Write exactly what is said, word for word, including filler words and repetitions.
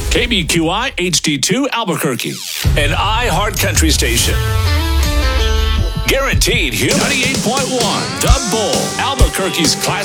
K B Q I H D two Albuquerque, an iHeart Country station. Guaranteed Human. ninety-eight point one, The Bull, Albuquerque's classic.